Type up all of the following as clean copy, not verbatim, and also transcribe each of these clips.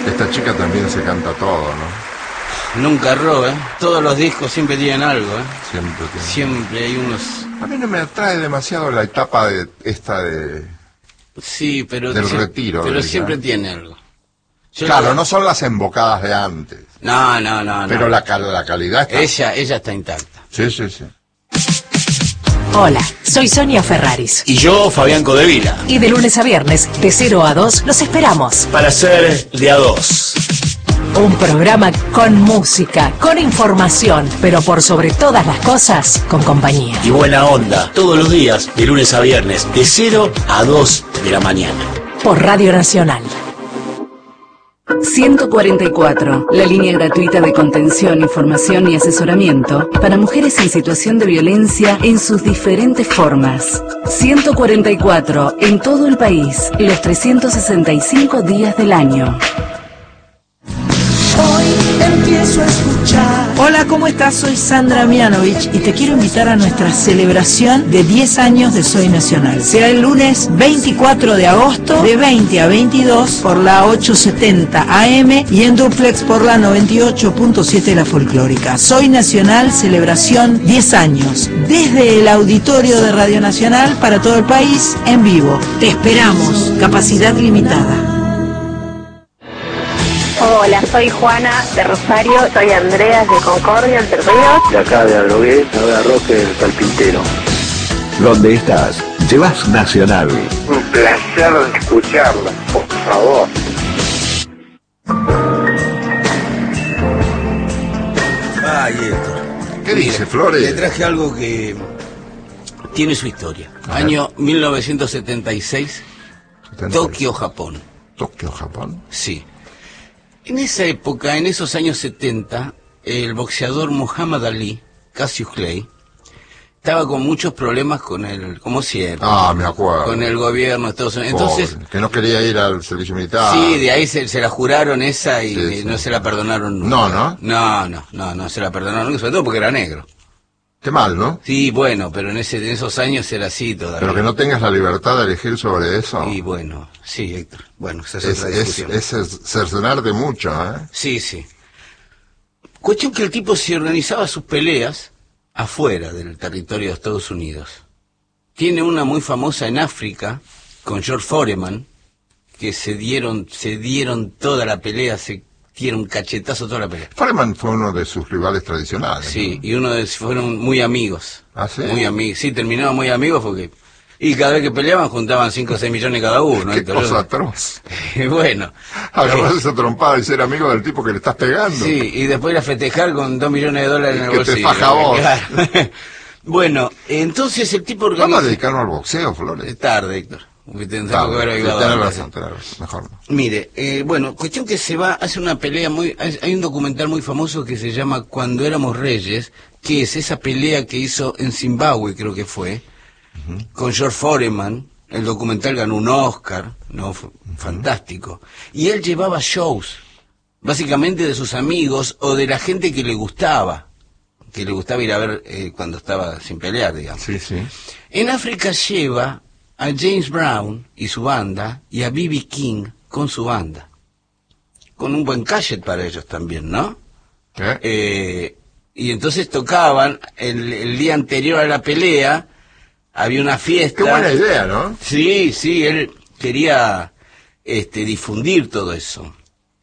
Esta chica también se canta todo, ¿no? Nunca erró, ¿eh? Todos los discos siempre tienen algo, ¿eh? Siempre tiene. Siempre hay unos... A mí no me atrae demasiado la etapa de esta de... Sí, pero... del retiro. Pero siempre tiene algo. Claro, no son las embocadas de antes. No. Pero la calidad está... Ella está intacta. Sí. Hola, soy Sonia Ferraris. Y yo, Fabián Codevila. Y de lunes a viernes, de 0 a 2, los esperamos. Para ser de a dos. Un programa con música, con información, pero por sobre todas las cosas, con compañía. Y buena onda, todos los días, de lunes a viernes, de 0 a 2 de la mañana. Por Radio Nacional. 144, la línea gratuita de contención, información y asesoramiento para mujeres en situación de violencia en sus diferentes formas. 144, en todo el país, los 365 días del año. Hoy empiezo a escuchar. Hola, ¿cómo estás? Soy Sandra Mianovich y te quiero invitar a nuestra celebración de 10 años de Soy Nacional. Será el lunes 24 de agosto de 20 a 22 por la 870 AM y en duplex por la 98.7 La Folclórica. Soy Nacional, celebración 10 años. Desde el auditorio de Radio Nacional para todo el país, en vivo. Te esperamos. Capacidad limitada. Hola, soy Juana de Rosario, soy Andrea de Concordia, Entre Ríos. De acá de Adrogué, de Roque del Carpintero. ¿Dónde estás? Llevas Nacional. Un placer escucharla, por favor. Ay, Héctor. ¿Qué dice, Flores? Le traje algo que tiene su historia. Año 1976, Tokio, Japón. ¿Tokio, Japón? Sí. En esa época, en esos años 70, el boxeador Muhammad Ali, Cassius Clay, estaba con muchos problemas con el, como siempre. Me acuerdo. Con el gobierno de Estados Unidos. Entonces, que no quería ir al servicio militar. Sí, de ahí se la juraron esa y sí. No se la perdonaron nunca. No se la perdonaron nunca, sobre todo porque era negro. Qué mal, ¿no? Sí, bueno, pero en esos años era así todavía. Pero que no tengas la libertad de elegir sobre eso. Y bueno, sí, Héctor. Bueno, esa es otra discusión. Es cercenarte mucho, ¿eh? Sí. Cuestión que el tipo se organizaba sus peleas afuera del territorio de Estados Unidos. Tiene una muy famosa en África, con George Foreman, que se dieron toda la pelea, se dieron cachetazo toda la pelea. Foreman fue uno de sus rivales tradicionales. Sí, ¿no? y fueron muy amigos. ¿Ah, sí? Muy amigos. Sí, terminaban muy amigos porque... Y cada vez que peleaban juntaban 5 o 6 millones cada uno. Qué cosa atroz. Bueno. Agarrarse esa trompada y ser amigo del tipo que le estás pegando. Sí, y después ir a festejar con $2 millones en el bolsillo. Que te faja vos. Claro. Bueno, entonces el tipo organiza... Vamos a dedicarnos al boxeo, Flores. Es tarde, Héctor. Tenés razón, mejor no. Mire, bueno, cuestión que se va, hace una pelea hay un documental muy famoso que se llama Cuando éramos reyes, que es esa pelea que hizo en Zimbabue, creo que fue, con George Foreman. El documental ganó un Oscar, ¿no? Fue fantástico. Y él llevaba shows, básicamente de sus amigos o de la gente que le gustaba ir a ver cuando estaba sin pelear, digamos. Sí. En África lleva a James Brown y su banda, y a B.B. King con su banda. Con un buen cachet para ellos también, ¿no? Y entonces tocaban, el día anterior a la pelea, había una fiesta. Qué buena idea, ¿no? Sí, él quería difundir todo eso.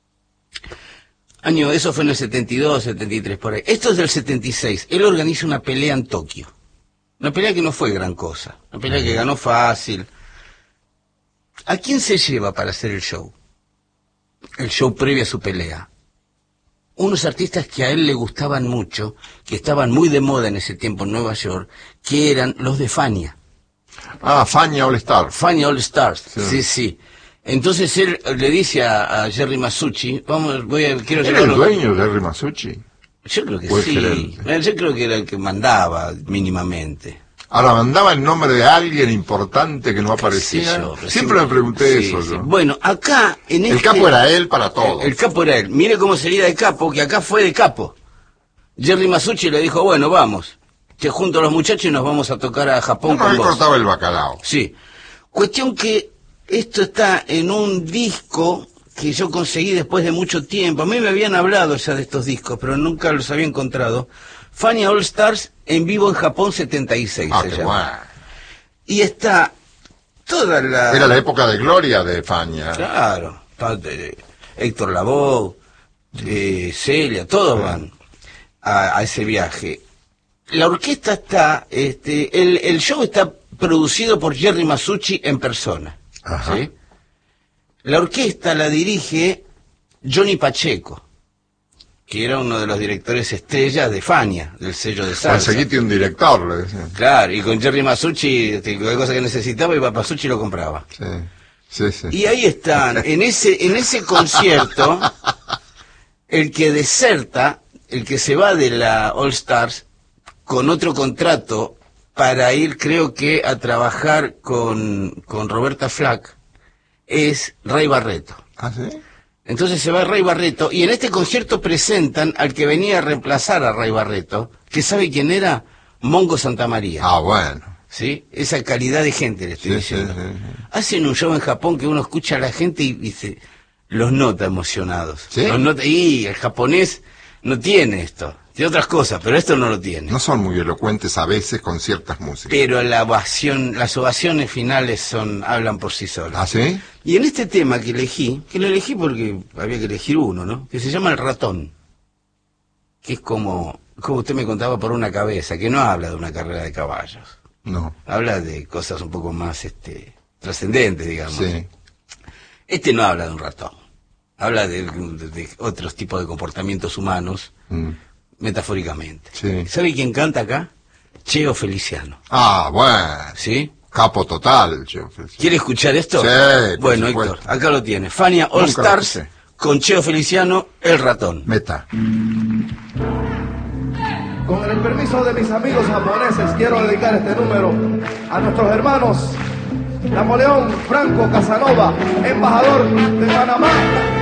Eso fue en el 72, 73, por ahí. Esto es del 76. Él organiza una pelea en Tokio. Una pelea que no fue gran cosa. Una pelea que ganó fácil. ¿A quién se lleva para hacer el show? El show previo a su pelea. Unos artistas que a él le gustaban mucho, que estaban muy de moda en ese tiempo en Nueva York, que eran los de Fania. Fania All Stars. Fania All Stars, sí. Entonces él le dice a Jerry Masucci, quiero ¿Era el dueño de Jerry Masucci? Yo creo que sí. Yo creo que era el que mandaba mínimamente. Ahora, ¿mandaba el nombre de alguien importante que no aparecía? Siempre me pregunté eso. Sí. Bueno, acá... El capo era él para todo. El capo era él. Mire cómo sería de capo, que acá fue de capo. Jerry Masucci le dijo, bueno, vamos. Te junto a los muchachos y nos vamos a tocar a Japón con vos. Cortaba el bacalao. Sí. Cuestión que esto está en un disco que yo conseguí después de mucho tiempo. A mí me habían hablado ya de estos discos, pero nunca los había encontrado. Fania All Stars en vivo en Japón 76 se llama. Bueno. Y está toda la... Era la época de gloria de Fania. Claro, Héctor Lavoe, Celia, todos van a ese viaje. La orquesta está, el show está producido por Jerry Masucci en persona. Ajá. ¿Sí? La orquesta la dirige Johnny Pacheco, que era uno de los directores estrellas de Fania, del sello de salsa. Conseguiste un director, le decían. Claro, y con Jerry Masucci, cualquier cosa que necesitaba, iba Masucci lo compraba. Sí, sí, sí. Y ahí están, en ese concierto, el que deserta, el que se va de la All Stars, con otro contrato para ir, creo que, a trabajar con Roberta Flack, es Ray Barretto. ¿Ah, sí? Entonces se va Ray Barretto, y en este concierto presentan al que venía a reemplazar a Ray Barretto, que ¿sabe quién era? Mongo Santamaría. Ah, bueno. ¿Sí? Esa calidad de gente le estoy diciendo. Sí. Hacen un show en Japón que uno escucha a la gente y los nota emocionados. ¿Sí? Los nota, y el japonés no tiene esto. Tiene otras cosas, pero esto no lo tiene. No son muy elocuentes a veces con ciertas músicas. Pero las ovaciones finales hablan por sí solas. ¿Ah, sí? Y en este tema que lo elegí porque había que elegir uno, ¿no? Que se llama El Ratón. Que es como usted me contaba, por una cabeza, que no habla de una carrera de caballos. No. Habla de cosas un poco más trascendentes, digamos. Sí. Este no habla de un ratón. Habla de otros tipos de comportamientos humanos, metafóricamente. Sí. ¿Sabe quién canta acá? Cheo Feliciano. Ah, bueno. ¿Sí? Capo total, Cheo. ¿Quiere escuchar esto? Sí, por bueno, supuesto. Héctor, acá lo tiene. Fania All Nunca lo Stars escuché. con Cheo Feliciano, El Ratón. Meta. Con el permiso de mis amigos japoneses, quiero dedicar este número a nuestros hermanos Napoleón Franco Casanova, embajador de Panamá.